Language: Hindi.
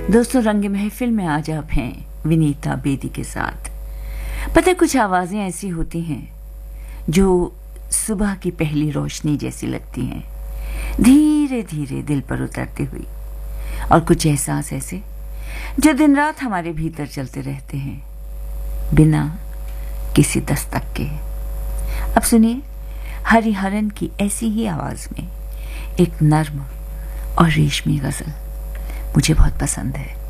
दोस्तों, रंग महफिल में आज आप हैं विनीता बेदी के साथ। पता है, कुछ आवाज़ें ऐसी होती हैं जो सुबह की पहली रोशनी जैसी लगती हैं, धीरे धीरे दिल पर उतरती हुई, और कुछ एहसास ऐसे जो दिन रात हमारे भीतर चलते रहते हैं बिना किसी दस्तक के। अब सुनिए, हरिहरन की ऐसी ही आवाज़ में एक नर्म और रेशमी गज़ल मुझे बहुत पसंद है।